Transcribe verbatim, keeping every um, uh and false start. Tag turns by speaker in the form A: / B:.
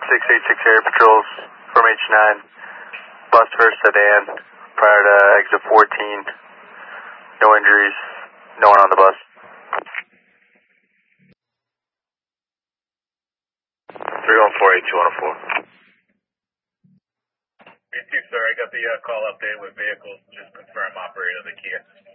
A: six eight six Air Patrols from H nine. Bus first sedan prior to exit fourteen. No injuries. No one on the bus. three one four eight two one four.
B: B two, sir, I got the uh, call update with vehicles. Just confirm operator of the Kia.